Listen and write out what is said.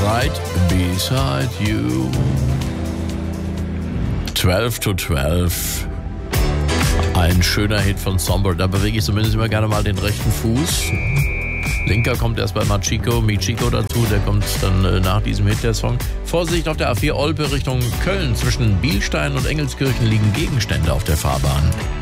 Right Beside You. 12 to 12. Ein schöner Hit von Songbird. Da bewege ich zumindest immer gerne mal den rechten Fuß. Linker kommt erst bei Michiko dazu. Der kommt dann nach diesem Hit, der Song. Vorsicht auf der A4 Olpe Richtung Köln. Zwischen Bielstein und Engelskirchen liegen Gegenstände auf der Fahrbahn.